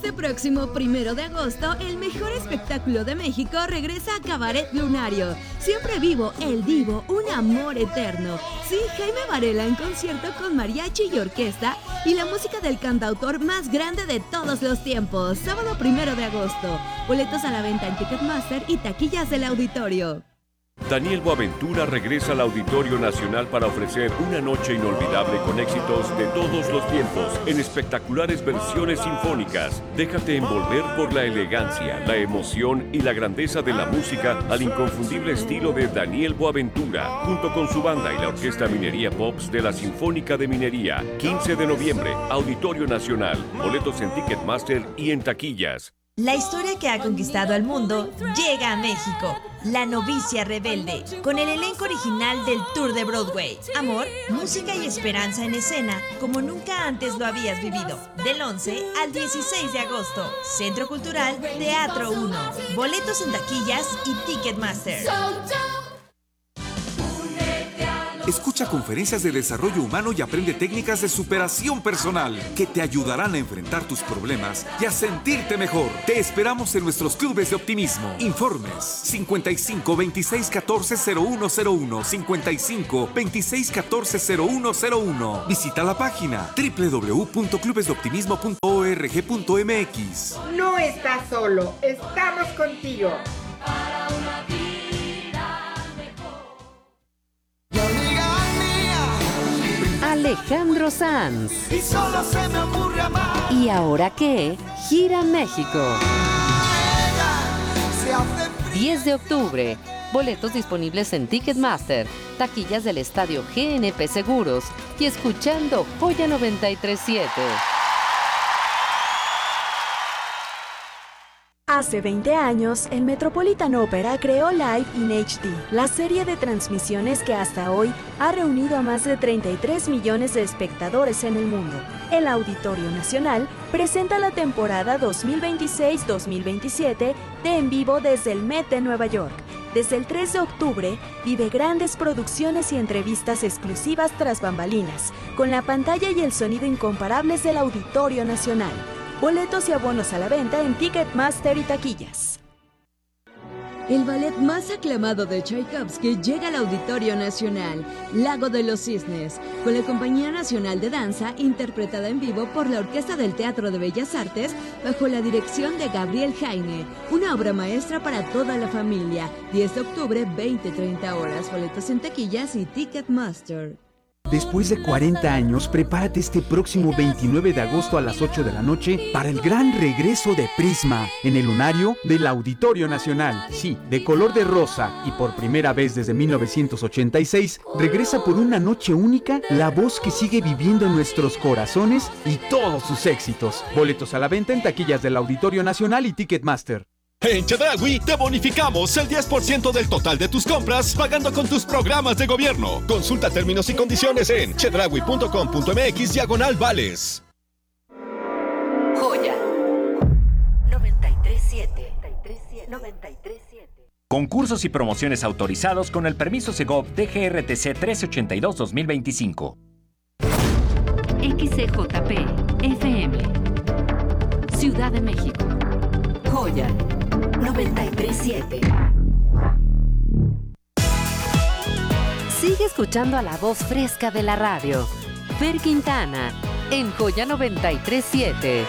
Este próximo 1 de agosto, el mejor espectáculo de México regresa a Cabaret Lunario. Siempre vivo, el divo, un amor eterno. Sí, Jaime Varela en concierto con mariachi y orquesta y la música del cantautor más grande de todos los tiempos. Sábado 1 de agosto. Boletos a la venta en Ticketmaster y taquillas del auditorio. Daniel Boaventura regresa al Auditorio Nacional para ofrecer una noche inolvidable con éxitos de todos los tiempos en espectaculares versiones sinfónicas. Déjate envolver por la elegancia, la emoción y la grandeza de la música al inconfundible estilo de Daniel Boaventura, junto con su banda y la Orquesta Minería Pops de la Sinfónica de Minería. 15 de noviembre, Auditorio Nacional. Boletos en Ticketmaster y en taquillas. La historia que ha conquistado al mundo llega a México. La novicia rebelde, con el elenco original del Tour de Broadway. Amor, música y esperanza en escena, como nunca antes lo habías vivido. Del 11 al 16 de agosto. Centro Cultural Teatro 1. Boletos en taquillas y Ticketmaster. Escucha conferencias de desarrollo humano y aprende técnicas de superación personal que te ayudarán a enfrentar tus problemas y a sentirte mejor. Te esperamos en nuestros clubes de optimismo. Informes 55 26 14 0101, 55 26 14 0101. Visita la página www.clubesdeoptimismo.org.mx. No estás solo, estamos contigo. Alejandro Sanz. Y solo se me ocurre amar. ¿Y ahora qué? Gira México. 10 de octubre. Boletos disponibles en Ticketmaster, taquillas del estadio GNP Seguros y escuchando Joya 93.7. Hace 20 años, el Metropolitan Opera creó Live in HD, la serie de transmisiones que hasta hoy ha reunido a más de 33 millones de espectadores en el mundo. El Auditorio Nacional presenta la temporada 2026-2027 de En Vivo desde el Met de Nueva York. Desde el 3 de octubre, vive grandes producciones y entrevistas exclusivas tras bambalinas, con la pantalla y el sonido incomparables del Auditorio Nacional. Boletos y abonos a la venta en Ticketmaster y taquillas. El ballet más aclamado de Tchaikovsky llega al Auditorio Nacional, Lago de los Cisnes, con la Compañía Nacional de Danza, interpretada en vivo por la Orquesta del Teatro de Bellas Artes, bajo la dirección de Gabriel Jaime. Una obra maestra para toda la familia. 10 de octubre, 20-30 horas. Boletos en taquillas y Ticketmaster. Después de 40 años, prepárate este próximo 29 de agosto a las 8 de la noche para el gran regreso de Prisma en el lunario del Auditorio Nacional. Sí, de color de rosa y por primera vez desde 1986, regresa por una noche única la voz que sigue viviendo en nuestros corazones y todos sus éxitos. Boletos a la venta en taquillas del Auditorio Nacional y Ticketmaster. En Chedraui te bonificamos el 10% del total de tus compras pagando con tus programas de gobierno. Consulta términos y condiciones en chedraui.com.mx/vales. Joya 93.7. Concursos y promociones autorizados con el permiso Segov DGRTC 1382-2025. XCJP FM Ciudad de México. Joya 93.7. Sigue escuchando a la voz fresca de la radio. Fer Quintana, en Joya 93.7.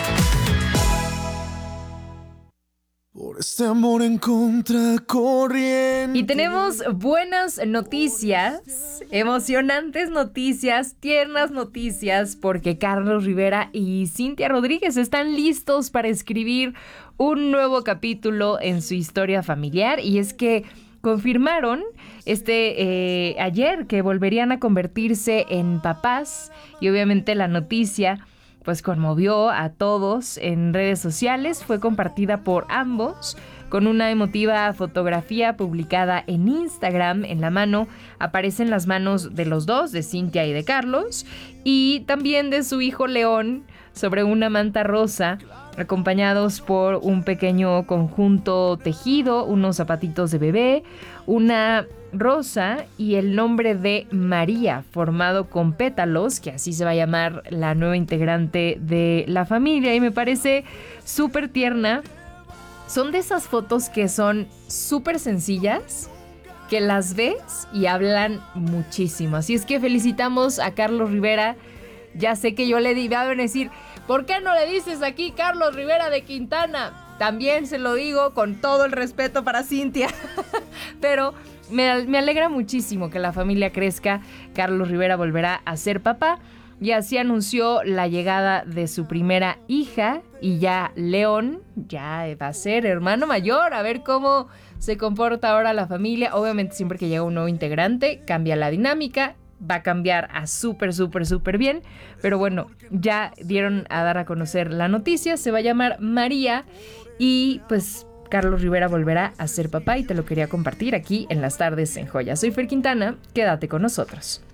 Por este amor en contracorriente. Y tenemos buenas noticias, emocionantes noticias, tiernas noticias, porque Carlos Rivera y Cintia Rodríguez están listos para escribir un nuevo capítulo en su historia familiar. Y es que confirmaron ayer que volverían a convertirse en papás, y obviamente la noticia pues conmovió a todos en redes sociales. Fue compartida por ambos con una emotiva fotografía publicada en Instagram. En la mano aparecen las manos de los dos, de Cintia y de Carlos, y también de su hijo León, sobre una manta rosa, acompañados por un pequeño conjunto tejido, unos zapatitos de bebé, una rosa y el nombre de María, formado con pétalos, que así se va a llamar la nueva integrante de la familia, y me parece súper tierna. Son de esas fotos que son súper sencillas, que las ves y hablan muchísimo. Así es que felicitamos a Carlos Rivera. Ya sé que yo le iba a decir, ¿por qué no le dices aquí Carlos Rivera de Quintana? También se lo digo con todo el respeto para Cintia. Pero me alegra muchísimo que la familia crezca. Carlos Rivera volverá a ser papá. Y así anunció la llegada de su primera hija. Y ya León ya va a ser hermano mayor. A ver cómo se comporta ahora la familia. Obviamente siempre que llega un nuevo integrante cambia la dinámica. Va a cambiar a súper bien. Pero bueno, ya dieron a dar a conocer la noticia. Se va a llamar María. Y pues Carlos Rivera volverá a ser papá. Y te lo quería compartir aquí en Las Tardes en Joya. Soy Fer Quintana. Quédate con nosotros.